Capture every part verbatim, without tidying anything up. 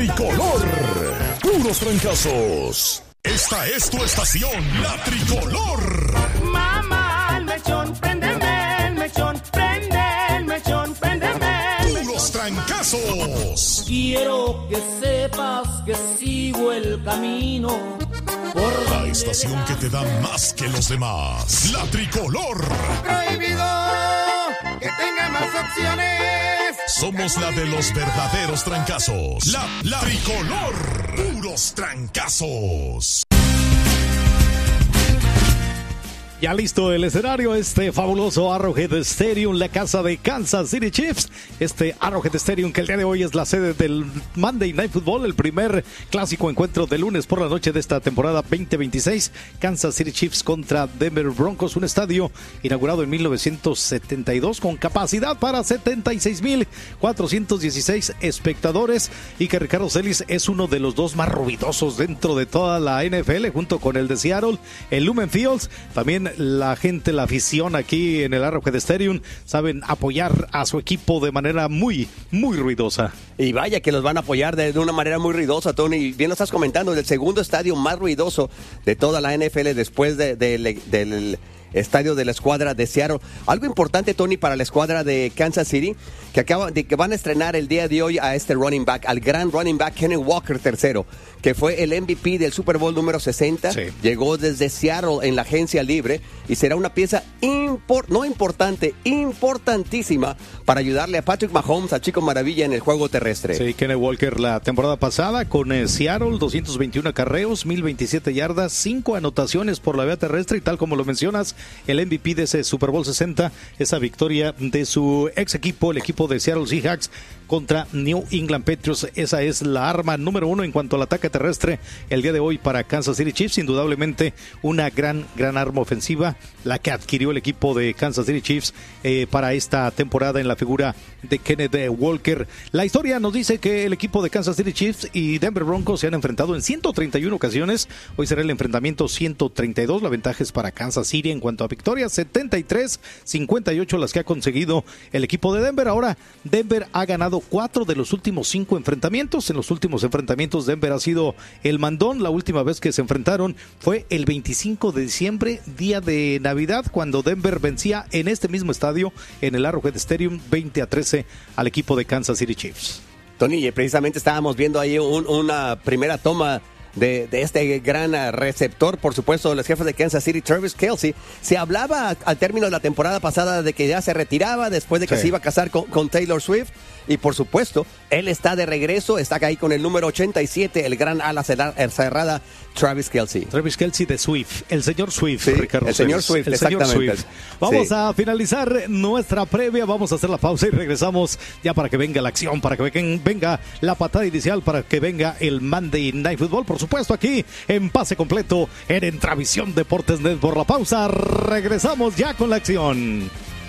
tricolor. Puros trancazos. Esta es tu estación, la tricolor. Mamá, el mechón, préndeme el mechón, prende el mechón, préndeme. Puros trancazos. Quiero que sepas que sigo el camino. Por la estación que te da más que los demás. La tricolor. Prohibido que tenga más opciones. Somos la de los verdaderos trancazos. La, la tricolor. Puros trancazos. Ya listo el escenario, este fabuloso Arrowhead Stadium, la casa de Kansas City Chiefs. Este Arrowhead Stadium que el día de hoy es la sede del Monday Night Football, el primer clásico encuentro de lunes por la noche de esta temporada veinte veintiséis. Kansas City Chiefs contra Denver Broncos, un estadio inaugurado en mil novecientos setenta y dos con capacidad para setenta y seis mil cuatrocientos dieciséis espectadores, y que Ricardo Celis es uno de los dos más ruidosos dentro de toda la N F L, junto con el de Seattle, el Lumen Fields. También la gente, la afición aquí en el Arrowhead Stadium saben apoyar a su equipo de manera muy, muy ruidosa. Y vaya que los van a apoyar de, de una manera muy ruidosa, Tony. Bien lo estás comentando, el segundo estadio más ruidoso de toda la N F L después de, de, de, del estadio de la escuadra de Seattle. Algo importante, Tony, para la escuadra de Kansas City, que acaba de que van a estrenar el día de hoy a este running back, al gran running back Kenny Walker tercero, que fue el M V P del Super Bowl número sesenta. Sí. Llegó desde Seattle en la agencia libre y será una pieza import, no importante, importantísima para ayudarle a Patrick Mahomes, a Chico Maravilla, en el juego terrestre. Sí, Kenny Walker la temporada pasada con eh, Seattle, doscientos veintiuno acarreos, mil veintisiete yardas, cinco anotaciones por la vía terrestre, y tal como lo mencionas, el M V P de ese Super Bowl sesenta, esa victoria de su ex equipo, el equipo de Seattle Seahawks, contra New England Patriots. Esa es la arma número uno en cuanto al ataque terrestre el día de hoy para Kansas City Chiefs. Indudablemente una gran, gran arma ofensiva la que adquirió el equipo de Kansas City Chiefs eh, para esta temporada en la figura de Kenneth Walker. La historia nos dice que el equipo de Kansas City Chiefs y Denver Broncos se han enfrentado en ciento treinta y una ocasiones. Hoy será el enfrentamiento ciento treinta y dos. La ventaja es para Kansas City en cuanto a victorias, setenta y tres cincuenta y ocho las que ha conseguido el equipo de Denver. Ahora, Denver ha ganado cuatro de los últimos cinco enfrentamientos. En los últimos enfrentamientos Denver ha sido el mandón. La última vez que se enfrentaron fue el veinticinco de diciembre, día de Navidad, cuando Denver vencía en este mismo estadio, en el Arrowhead Stadium, veinte a trece al equipo de Kansas City Chiefs. Tony, precisamente estábamos viendo ahí un, una primera toma De, de este gran receptor, por supuesto, los jefes de Kansas City, Travis Kelce. Se hablaba al término de la temporada pasada de que ya se retiraba después de que sí. se iba a casar con, con Taylor Swift. Y por supuesto, él está de regreso, está ahí con el número ochenta y siete, el gran ala cerrada, Travis Kelce. Travis Kelce de Swift, el señor Swift, sí, Ricardo. El señor Swift, el exactamente. Señor Swift. Vamos sí. a finalizar nuestra previa, vamos a hacer la pausa y regresamos ya para que venga la acción, para que venga la patada inicial, para que venga el Monday Night Football, por supuesto, aquí en Pase Completo, en Entravisión Deportes Net. Por la pausa, regresamos ya con la acción.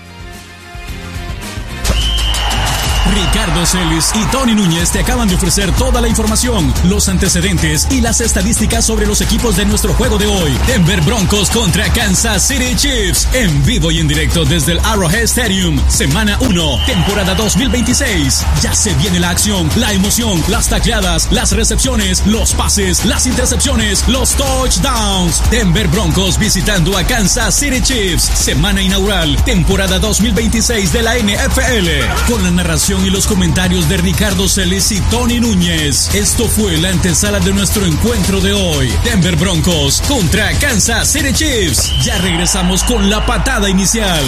Ricardo Celis y Tony Núñez te acaban de ofrecer toda la información, los antecedentes y las estadísticas sobre los equipos de nuestro juego de hoy. Denver Broncos contra Kansas City Chiefs, en vivo y en directo desde el Arrowhead Stadium. Semana uno, temporada dos mil veintiséis. Ya se viene la acción, la emoción, las tacleadas, las recepciones, los pases, las intercepciones, los touchdowns. Denver Broncos visitando a Kansas City Chiefs. Semana inaugural, temporada dos mil veintiséis de la N F L. Con la narración y los comentarios de Ricardo Celis y Tony Núñez. Esto fue la antesala de nuestro encuentro de hoy. Denver Broncos contra Kansas City Chiefs. Ya regresamos con la patada inicial.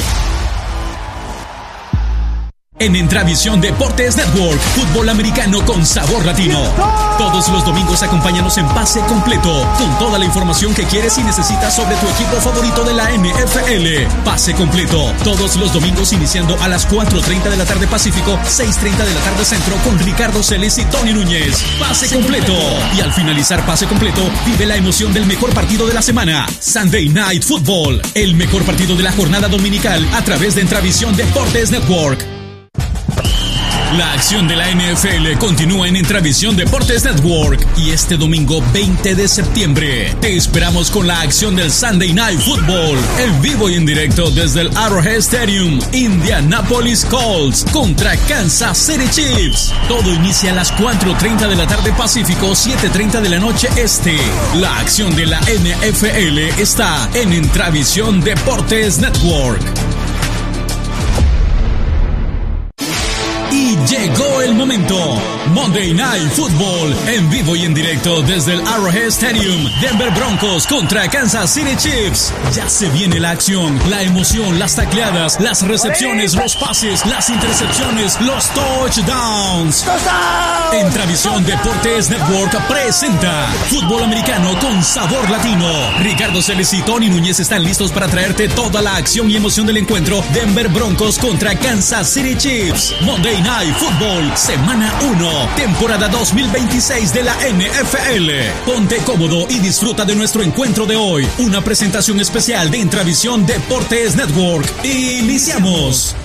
En Entravisión Deportes Network, fútbol americano con sabor latino. Todos los domingos acompáñanos en Pase Completo, con toda la información que quieres y necesitas sobre tu equipo favorito de la N F L. Pase Completo, todos los domingos iniciando a las cuatro treinta de la tarde Pacífico, seis treinta de la tarde Centro, con Ricardo Celis y Tony Núñez. Pase Completo. Y al finalizar Pase Completo, vive la emoción del mejor partido de la semana. Sunday Night Football, el mejor partido de la jornada dominical a través de Entravisión Deportes Network. La acción de la N F L continúa en Intravisión Deportes Network y este domingo veinte de septiembre te esperamos con la acción del Sunday Night Football en vivo y en directo desde el Arrowhead Stadium. Indianapolis Colts contra Kansas City Chiefs. Todo inicia a las cuatro treinta de la tarde Pacífico, siete treinta de la noche Este. La acción de la N F L está en Intravisión Deportes Network. Y llegó el momento. Monday Night Football en vivo y en directo desde el Arrowhead Stadium. Denver Broncos contra Kansas City Chiefs. Ya se viene la acción, la emoción, las tacleadas, las recepciones, los pases, las intercepciones, los touchdowns. Intravisión Deportes Network presenta Fútbol Americano con Sabor Latino. Ricardo Celis y Tony Núñez están listos para traerte toda la acción y emoción del encuentro Denver Broncos contra Kansas City Chiefs. Monday Night Football, semana uno, temporada dos mil veintiséis de la N F L. Ponte cómodo y disfruta de nuestro encuentro de hoy. Una presentación especial de Intravisión Deportes Network. Iniciamos.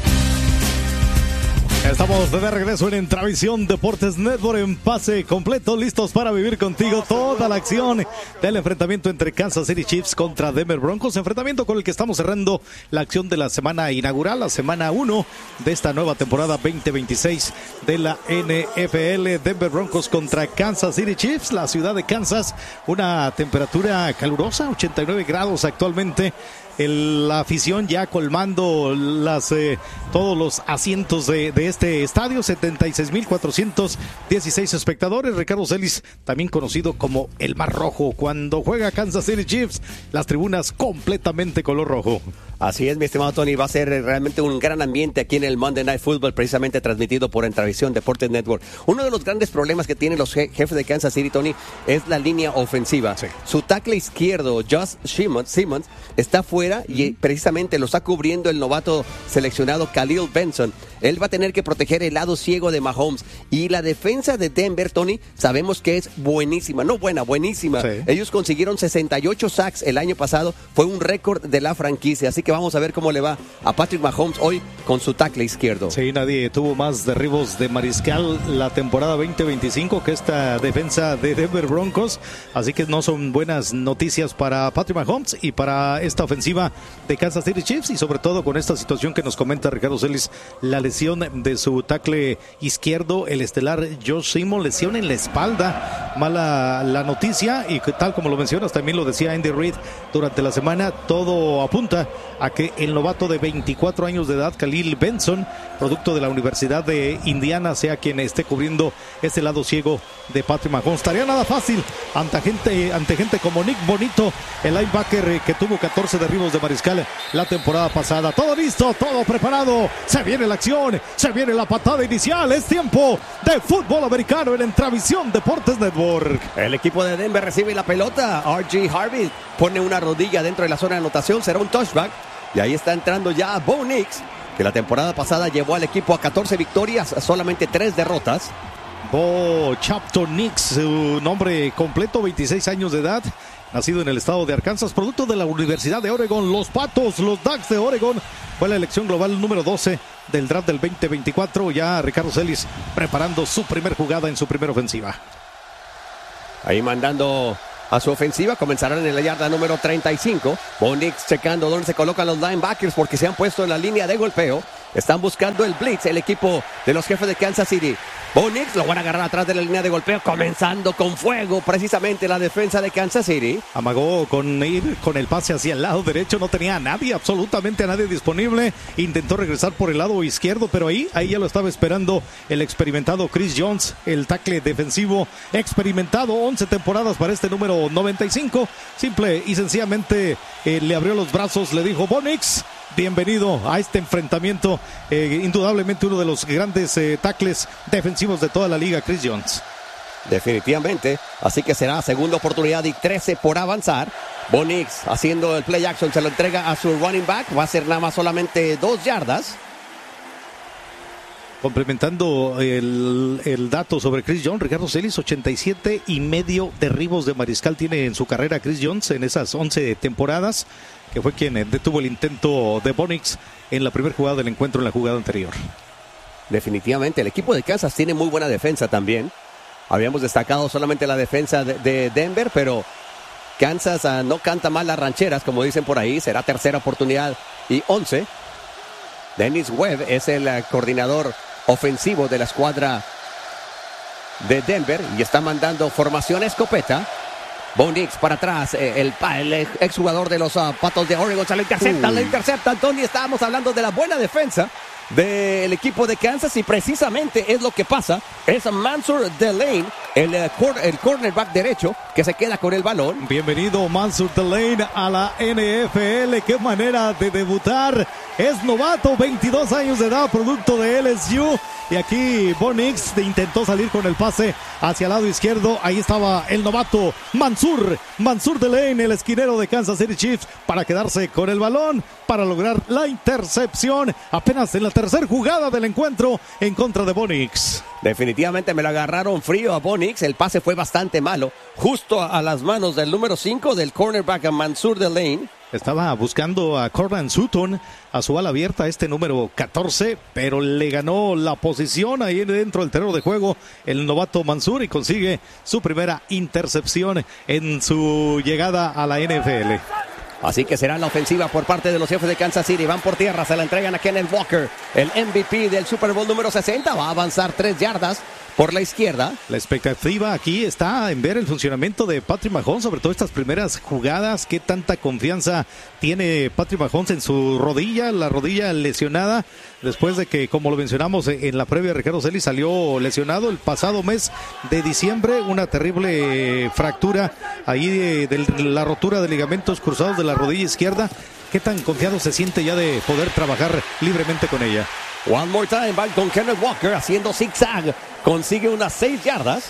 Estamos de regreso en Intravisión Deportes Network en pase completo, listos para vivir contigo toda la acción del enfrentamiento entre Kansas City Chiefs contra Denver Broncos, enfrentamiento con el que estamos cerrando la acción de la semana inaugural, la semana uno de esta nueva temporada veinte veintiséis de la N F L. Denver Broncos contra Kansas City Chiefs, la ciudad de Kansas, una temperatura calurosa, ochenta y nueve grados actualmente. El, la afición ya colmando las eh, todos los asientos de, de este estadio, setenta y seis mil cuatrocientos dieciséis espectadores. Ricardo Celis, también conocido como el Mar Rojo, cuando juega Kansas City Chiefs, las tribunas completamente color rojo. Así es, mi estimado Tony, va a ser realmente un gran ambiente aquí en el Monday Night Football, precisamente transmitido por Intravisión Deportes Network. Uno de los grandes problemas que tienen los je- jefes de Kansas City, Tony, es la línea ofensiva. Sí. Su tackle izquierdo, Josh Simmons, Simmons, está fuera mm-hmm. y precisamente lo está cubriendo el novato seleccionado Khalil Benson. Él va a tener que proteger el lado ciego de Mahomes. Y la defensa de Denver, Tony, sabemos que es buenísima, no buena, buenísima. Sí. Ellos consiguieron sesenta y ocho sacks el año pasado, fue un récord de la franquicia, así que vamos a ver cómo le va a Patrick Mahomes hoy con su tackle izquierdo. Sí, nadie tuvo más derribos de mariscal la temporada veinte veinticinco que esta defensa de Denver Broncos, así que no son buenas noticias para Patrick Mahomes y para esta ofensiva de Kansas City Chiefs, y sobre todo con esta situación que nos comenta Ricardo Celis, la lesión de su tackle izquierdo, el estelar Josh Simmons, lesión en la espalda, mala la noticia, y tal como lo mencionas, también lo decía Andy Reid durante la semana, todo apunta a que el novato de veinticuatro años de edad, Khalil Benson, producto de la Universidad de Indiana, sea quien esté cubriendo este lado ciego de Patrick Mahomes. Estaría nada fácil ante gente, ante gente como Nick Bonito, el linebacker que tuvo catorce derribos de mariscal la temporada pasada. Todo listo, todo preparado, se viene la acción, se viene la patada inicial, es tiempo de fútbol americano en Intravisión Deportes Network. El equipo de Denver recibe la pelota, R G Harvey pone una rodilla dentro de la zona de anotación, será un touchback. Y ahí está entrando ya Bo Nix, que la temporada pasada llevó al equipo a catorce victorias, solamente tres derrotas. Bo Chapter Nix, su nombre completo, veintiséis años de edad, nacido en el estado de Arkansas, producto de la Universidad de Oregon. Los Patos, los Ducks de Oregon, fue la elección global número doce del draft del veinte veinticuatro. Ya Ricardo Celis preparando su primer jugada en su primera ofensiva. Ahí mandando a su ofensiva, comenzarán en la yarda número treinta y cinco. Bo Nix checando dónde se colocan los linebackers porque se han puesto en la línea de golpeo. Están buscando el blitz, el equipo de los jefes de Kansas City. Bo Nix lo van a agarrar atrás de la línea de golpeo, comenzando con fuego precisamente la defensa de Kansas City. Amagó con ir con el pase hacia el lado derecho, no tenía a nadie, absolutamente a nadie disponible. Intentó regresar por el lado izquierdo, pero ahí, ahí ya lo estaba esperando el experimentado Chris Jones, el tackle defensivo experimentado, once temporadas para este número noventa y cinco. Simple y sencillamente eh, le abrió los brazos, le dijo: Bo Nix, bienvenido a este enfrentamiento, eh, indudablemente uno de los grandes eh, tackles defensivos de toda la liga, Chris Jones. Definitivamente, así que será segunda oportunidad y trece por avanzar. Bo Nix haciendo el play action, se lo entrega a su running back, va a ser nada más solamente dos yardas. Complementando el, el dato sobre Chris Jones, Ricardo Celis, ochenta y siete y medio derribos de mariscal tiene en su carrera Chris Jones en esas once temporadas, que fue quien detuvo el intento de Bo Nix en la primera jugada del encuentro, en la jugada anterior. Definitivamente, el equipo de Kansas tiene muy buena defensa también. Habíamos destacado solamente la defensa de, de Denver, pero Kansas uh, no canta mal las rancheras, como dicen por ahí. Será tercera oportunidad y once. Dennis Webb es el uh, coordinador ofensivo de la escuadra de Denver y está mandando formación escopeta. Bo Nix para atrás, eh, el, el exjugador de los uh, Patos de Oregon, se lo interceptan, le interceptan. Tony, estábamos hablando de la buena defensa del equipo de Kansas y precisamente es lo que pasa. Es Mansour Delane, el, uh, cor el cornerback derecho, que se queda con el balón. Bienvenido Mansour Delane a la N F L. Qué manera de debutar. Es novato, veintidós años de edad, producto de L S U. Y aquí Bo Nix intentó salir con el pase hacia el lado izquierdo. Ahí estaba el novato Mansour. Mansour Delane, el esquinero de Kansas City Chiefs, para quedarse con el balón, para lograr la intercepción. Apenas en la tercera jugada del encuentro en contra de Bo Nix. Definitivamente me lo agarraron frío a Bo Nix. El pase fue bastante malo. Justo a las manos del número cinco del cornerback Mansour Delane. Estaba buscando a Cortland Sutton, a su ala abierta, este número catorce, pero le ganó la posición ahí dentro del terreno de juego el novato Mansour y consigue su primera intercepción en su llegada a la N F L. Así que será la ofensiva por parte de los jefes de Kansas City. Van por tierra, se la entregan a Kenneth Walker, el M V P del Super Bowl número sesenta. Va a avanzar tres yardas por la izquierda. La expectativa aquí está en ver el funcionamiento de Patrick Mahomes, sobre todo estas primeras jugadas. Qué tanta confianza tiene Patrick Mahomes en su rodilla, la rodilla lesionada, después de que, como lo mencionamos en la previa, Ricardo Celis salió lesionado el pasado mes de diciembre, una terrible fractura ahí de, de la rotura de ligamentos cruzados de la rodilla izquierda. ¿Qué tan confiado se siente ya de poder trabajar libremente con ella? One more time, van con Kenneth Walker haciendo zigzag, consigue unas seis yardas.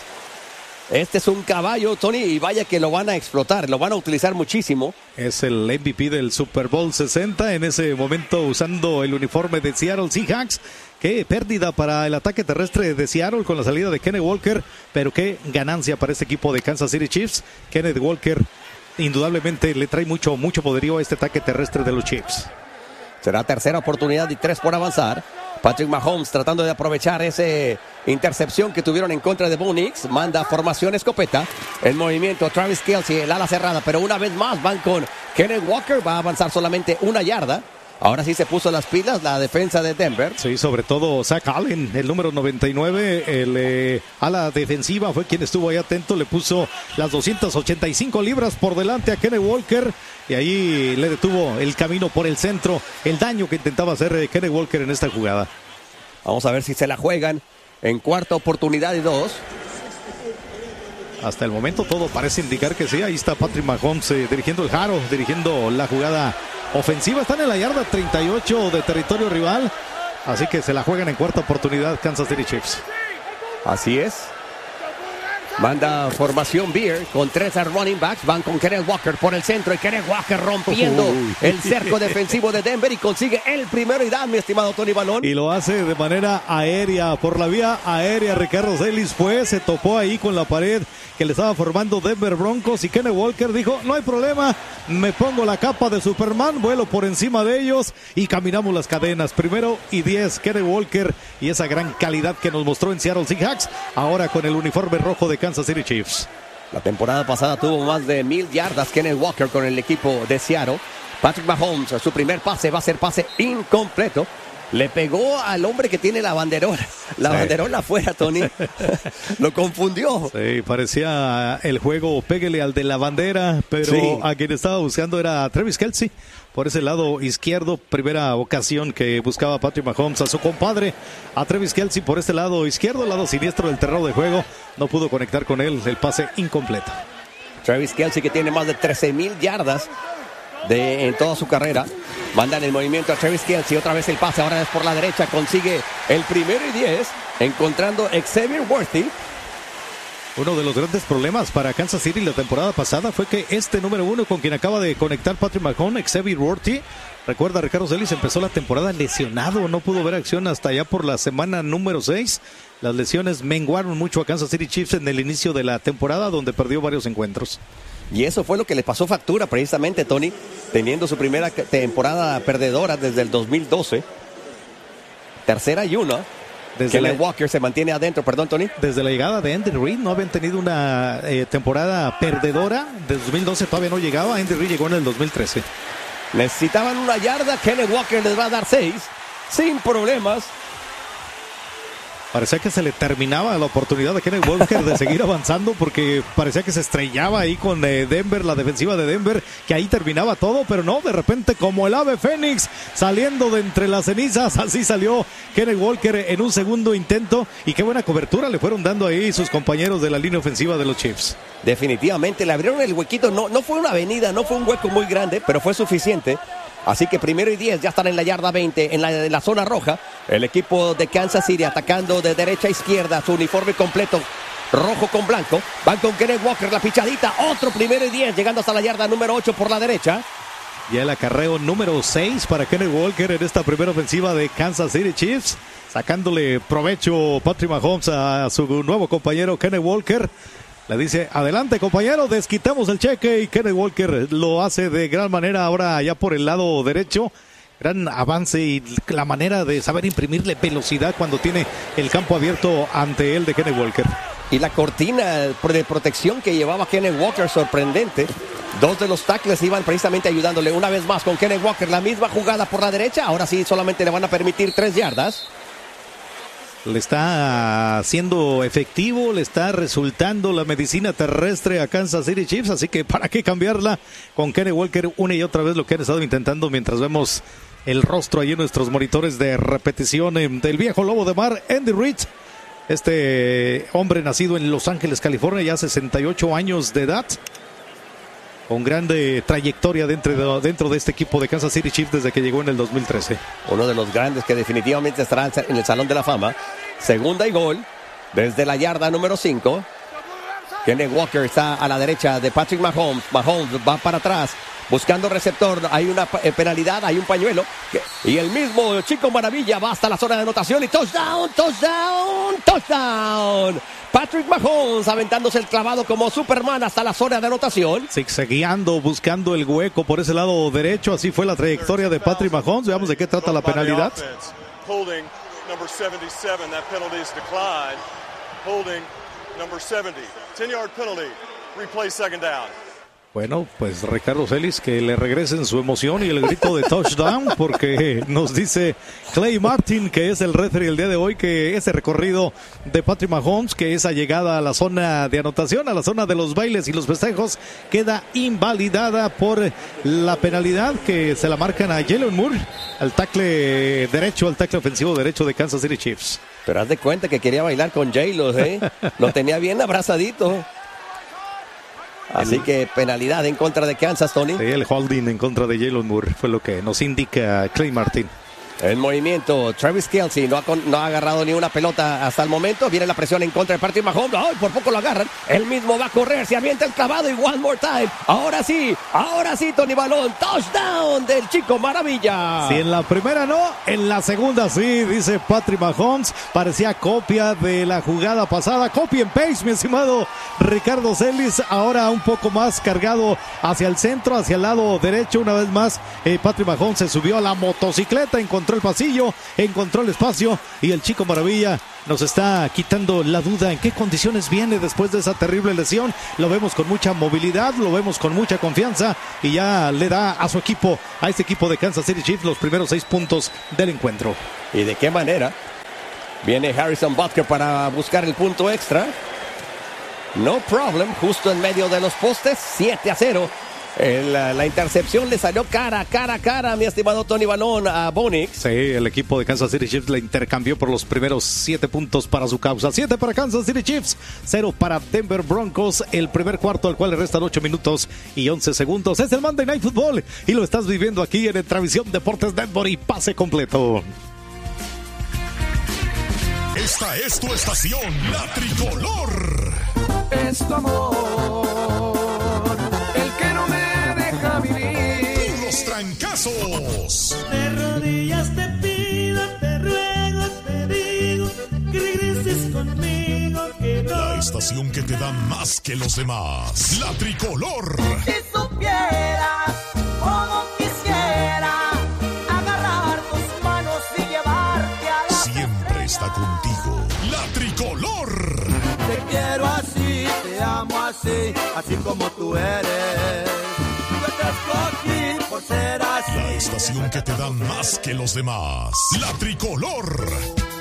Este es un caballo, Tony, y vaya que lo van a explotar, lo van a utilizar muchísimo. Es el M V P del Super Bowl sesenta, en ese momento usando el uniforme de Seattle Seahawks. Qué pérdida para el ataque terrestre de Seattle con la salida de Kenneth Walker, pero qué ganancia para este equipo de Kansas City Chiefs. Kenneth Walker indudablemente le trae mucho, mucho poderío a este ataque terrestre de los Chiefs. Será tercera oportunidad y tres por avanzar. Patrick Mahomes tratando de aprovechar esa intercepción que tuvieron en contra de Bo Nix. Manda formación escopeta. El movimiento Travis Kelce, el ala cerrada. Pero una vez más van con Kenneth Walker. Va a avanzar solamente una yarda. Ahora sí se puso las pilas la defensa de Denver. Sí, sobre todo Zach Allen, el número noventa y nueve, el eh, ala defensiva, fue quien estuvo ahí atento, le puso las doscientas ochenta y cinco libras por delante a Kenneth Walker y ahí le detuvo el camino por el centro, el daño que intentaba hacer Kenneth Walker en esta jugada. Vamos a ver si se la juegan en cuarta oportunidad y dos. Hasta el momento todo parece indicar que sí. Ahí está Patrick Mahomes eh, dirigiendo el jaro, dirigiendo la jugada ofensiva. Están en la yarda treinta y ocho de territorio rival. Así que se la juegan en cuarta oportunidad Kansas City Chiefs. Así es. Manda formación Beer con tres running backs. Van con Kenneth Walker por el centro. Y Kenneth Walker rompiendo Uy. el cerco defensivo de Denver. Y consigue el primero y dan, mi estimado Tony Balón. Y lo hace de manera aérea. Por la vía aérea, Ricardo Celis fue, se topó ahí con la pared que le estaba formando Denver Broncos. Y Kenneth Walker dijo, no hay problema, me pongo la capa de Superman, vuelo por encima de ellos y caminamos las cadenas. Primero y diez, Kenneth Walker y esa gran calidad que nos mostró en Seattle Seahawks. Ahora con el uniforme rojo de Kansas City Chiefs. La temporada pasada tuvo más de mil yardas Kenneth Walker con el equipo de Seattle. Patrick Mahomes, su primer pase va a ser pase incompleto. Le pegó al hombre que tiene la banderola. La sí. banderola afuera, Tony. Lo confundió. Sí, parecía el juego pégale al de la bandera, pero sí. a quien estaba buscando era a Travis Kelce. Por ese lado izquierdo, primera ocasión que buscaba Patrick Mahomes a su compadre, a Travis Kelce por este lado izquierdo, lado siniestro del terreno de juego. No pudo conectar con él, el pase incompleto. Travis Kelce, que tiene más de trece mil yardas de, en toda su carrera. Mandan el movimiento a Travis Kelce, otra vez el pase, ahora es por la derecha, consigue el primero y diez, encontrando Xavier Worthy. Uno de los grandes problemas para Kansas City la temporada pasada fue que este número uno con quien acaba de conectar Patrick Mahomes, Xavier Worthy, recuerda, Ricardo Celis empezó la temporada lesionado, no pudo ver acción hasta allá por la semana número seis. Las lesiones menguaron mucho a Kansas City Chiefs en el inicio de la temporada, donde perdió varios encuentros. Y eso fue lo que le pasó factura precisamente, Tony, teniendo su primera temporada perdedora desde el dos mil doce. Tercera y uno Desde Kenneth la, Walker se mantiene adentro, perdón, Tony. desde la llegada de Andy Reid no habían tenido una eh, temporada perdedora. Desde dos mil doce todavía no llegaba. Andy Reid llegó en el dos mil trece. Necesitaban una yarda, Kenneth Walker les va a dar seis, sin problemas. Parecía que se le terminaba la oportunidad a Kenneth Walker de seguir avanzando porque parecía que se estrellaba ahí con eh, Denver, la defensiva de Denver, que ahí terminaba todo, pero no, de repente como el ave fénix saliendo de entre las cenizas, así salió Kenneth Walker en un segundo intento y qué buena cobertura le fueron dando ahí sus compañeros de la línea ofensiva de los Chiefs. Definitivamente le abrieron el huequito, no, no fue una avenida, no fue un hueco muy grande, pero fue suficiente. Así que primero y diez, ya están en la yarda veinte, en la, en la zona roja. El equipo de Kansas City atacando de derecha a izquierda, su uniforme completo, rojo con blanco. Van con Kenneth Walker, la pichadita, otro primero y diez, llegando hasta la yarda número ocho por la derecha. Ya el acarreo número seis para Kenneth Walker en esta primera ofensiva de Kansas City Chiefs. Sacándole provecho Patrick Mahomes a su nuevo compañero Kenneth Walker. Le dice, adelante compañero, desquitamos el cheque y Kenneth Walker lo hace de gran manera ahora ya por el lado derecho. Gran avance y la manera de saber imprimirle velocidad cuando tiene el campo abierto ante él de Kenneth Walker. Y la cortina de protección que llevaba Kenneth Walker, sorprendente. Dos de los tackles iban precisamente ayudándole una vez más con Kenneth Walker. La misma jugada por la derecha, ahora sí solamente le van a permitir tres yardas. Le está siendo efectivo, le está resultando la medicina terrestre a Kansas City Chiefs, así que para qué cambiarla con Kenneth Walker una y otra vez lo que han estado intentando mientras vemos el rostro ahí en nuestros monitores de repetición del viejo lobo de mar, Andy Reid. Este hombre nacido en Los Ángeles, California, ya sesenta y ocho años de edad. Con grande trayectoria dentro de, dentro de este equipo de Kansas City Chiefs desde que llegó en el dos mil trece. Uno de los grandes que definitivamente estará en el Salón de la Fama. Segunda y gol desde la yarda número cinco. Kenneth Walker está a la derecha de Patrick Mahomes. Mahomes va para atrás buscando receptor. Hay una penalidad, hay un pañuelo. Y el mismo Chico Maravilla va hasta la zona de anotación y touchdown, touchdown, touchdown. Patrick Mahomes aventándose el clavado como Superman hasta la zona de anotación. Zigzagueando, buscando el hueco por ese lado derecho. Así fue la trayectoria de Patrick Mahomes. Veamos de qué trata la penalidad. Holding number seventy-seven, that penalty is declined. Holding number seventy, ten-yard penalty. Replay second down. Bueno, pues Ricardo Celis, que le regresen su emoción y el grito de touchdown, porque nos dice Clay Martin, que es el referee el día de hoy, que ese recorrido de Patrick Mahomes, que esa llegada a la zona de anotación, a la zona de los bailes y los festejos, queda invalidada por la penalidad que se la marcan a Jalen Moore, al tackle derecho, al tackle ofensivo derecho de Kansas City Chiefs. Pero haz de cuenta que quería bailar con J-Lo, ¿eh? Lo tenía bien abrazadito. Así el, que penalidad en contra de Kansas, Tony. Sí, el holding en contra de Jalen Moore fue lo que nos indica Clay Martin. El movimiento, Travis Kelce no ha, no ha agarrado ni una pelota hasta el momento. Viene la presión en contra de Patrick Mahomes. ¡Ay, por poco lo agarran! Él mismo va a correr, se avienta el clavado y one more time. Ahora sí, ahora sí, Tony Balón. Touchdown del Chico Maravilla. Si en la primera no, en la segunda sí, dice Patrick Mahomes. Parecía copia de la jugada pasada. Copy and paste, mi estimado Ricardo Celis. Ahora un poco más cargado hacia el centro, hacia el lado derecho. Una vez más, eh, Patrick Mahomes se subió a la motocicleta, encontró el pasillo, encontró el espacio y el Chico Maravilla nos está quitando la duda en qué condiciones viene después de esa terrible lesión. Lo vemos con mucha movilidad, lo vemos con mucha confianza y ya le da a su equipo, a este equipo de Kansas City Chiefs, los primeros seis puntos del encuentro. ¿Y de qué manera? Viene Harrison Butker para buscar el punto extra. No problem, justo en medio de los postes, siete a cero. La, la intercepción le salió cara, cara, cara, mi estimado Tony Balón, a Bonix. Sí, el equipo de Kansas City Chiefs le intercambió por los primeros siete puntos para su causa. Siete para Kansas City Chiefs, cero para Denver Broncos. El primer cuarto al cual le restan ocho minutos y once segundos. Es el Monday Night Football y lo estás viviendo aquí en Travisión Deportes Network y pase completo. Esta es tu estación, la tricolor. Es tu amor. Puros trancazos. De rodillas te pido, te ruego, te digo que regreses conmigo, que no. La estación que te da más que los demás. La tricolor. Si supieras cómo quisiera agarrar tus manos y llevarte a la Siempre está contigo. contigo. La Tricolor. Te quiero así, te amo así, así como tú eres. Yo te escogí por ser así. La estación que te da más que los demás. La Tricolor.